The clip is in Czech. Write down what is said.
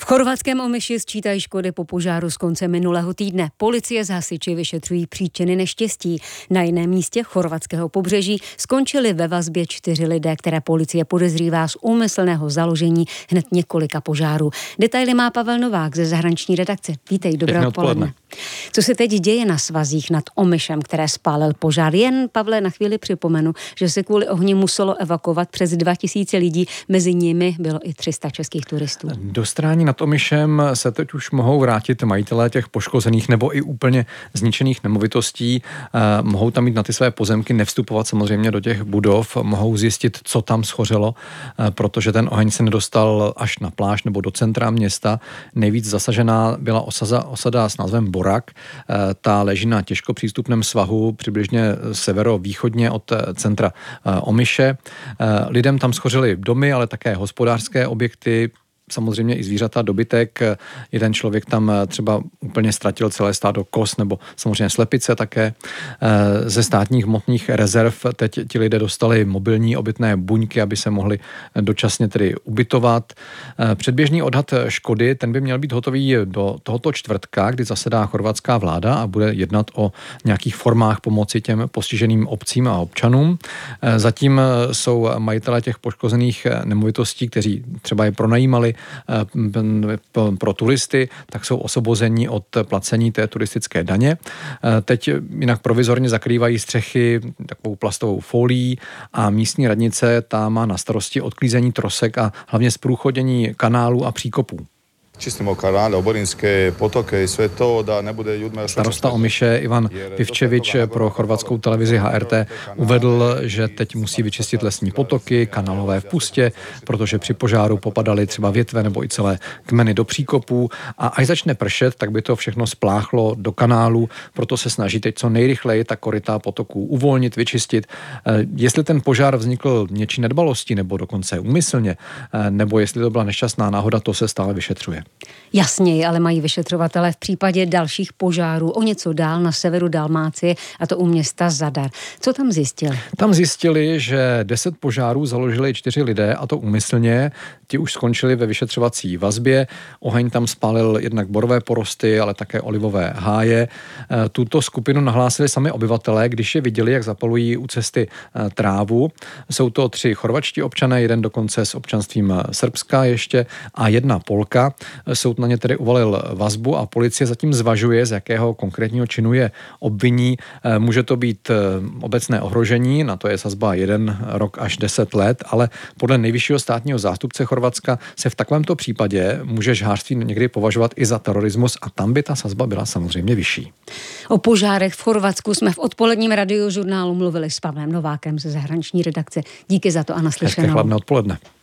chorvatském Omiši sčítají škody po požáru z konce minulého týdne. Policie s hasiči vyšetřují příčiny neštěstí. Na jiném místě chorvatského pobřeží skončili ve vazbě 4 lidé, které policie podezřívá z úmyslného založení hned několika požárů. Detaily má Pavel Novák ze zahraniční redakce. Vítej, dobré odpoledne. Co se teď děje na svazích nad Omišem, které spálil požár? Jen, Pavle, na chvíli připomenu, že se kvůli ohni muselo evakuovat přes 2000 lidí, mezi nimi bylo i 300 českých turistů. Do Strání nad Omišem se teď už mohou vrátit majitelé těch poškozených nebo i úplně zničených nemovitostí. Mohou tam jít na ty své pozemky, nevstupovat samozřejmě do těch budov, mohou zjistit, co tam schořelo, protože ten oheň se nedostal až na pláž nebo do centra města. Nejvíc zasažená byla osada s názvem Borak. Ta leží na těžko přístupném svahu přibližně severovýchodně od centra Omiše. Lidem tam schořely domy, ale také hospodářské objekty, samozřejmě i zvířata, dobytek. Jeden člověk tam třeba úplně ztratil celé stádo koz nebo samozřejmě slepice také. Ze státních hmotných rezerv teď ti lidé dostali mobilní obytné buňky, aby se mohli dočasně tedy ubytovat. Předběžný odhad škody, ten by měl být hotový do tohoto čtvrtka, kdy zasedá chorvatská vláda a bude jednat o nějakých formách pomoci těm postiženým obcím a občanům. Zatím jsou majitelé těch poškozených nemovitostí, kteří třeba je pronajímali pro turisty, tak jsou osvobozeni od placení té turistické daně. Teď jinak provizorně zakrývají střechy takovou plastovou folií a místní radnice ta má na starosti odklízení trosek a hlavně zprůchodění kanálů a příkopů. Čistimo kanály, oborinské potoky, sve to, da nebude ljudima... Starosta Omiše Ivan Pivčevič pro chorvatskou televizi HRT uvedl, že teď musí vyčistit lesní potoky, kanálové v pustě, protože při požáru popadaly třeba větve nebo i celé kmeny do příkopů a až začne pršet, tak by to všechno spláchlo do kanálu, proto se snaží teď co nejrychleji ta koryta potoků uvolnit, vyčistit. Jestli ten požár vznikl něčí nedbalostí nebo dokonce úmyslně, nebo jestli to byla nešťastná náhoda, to se stále vyšetřuje. Jasněji, ale mají vyšetřovatelé v případě dalších požárů o něco dál na severu Dalmácie, a to u města Zadar. Co tam zjistili? Tam zjistili, že 10 požárů založili 4 lidé, a to úmyslně. Ti už skončili ve vyšetřovací vazbě. Oheň tam spálil jednak borové porosty, ale také olivové háje. Tuto skupinu nahlásili sami obyvatelé, když je viděli, jak zapalují u cesty trávu. Jsou to 3 chorvatští občané, jeden dokonce s občanstvím Srbska ještě a jedna Polka. Soud na ně tedy uvalil vazbu a policie zatím zvažuje, z jakého konkrétního činu je obviní. Může to být obecné ohrožení, na to je sazba 1 rok až 10 let, ale podle nejvyššího státního zástupce Chorvatska se v takovémto případě může žhářství někdy považovat i za terorismus a tam by ta sazba byla samozřejmě vyšší. O požárech v Chorvatsku jsme v odpoledním radiožurnálu mluvili s Pavlem Novákem ze zahraniční redakce. Díky za to a naslyšenou. Hezké chladné odpoledne.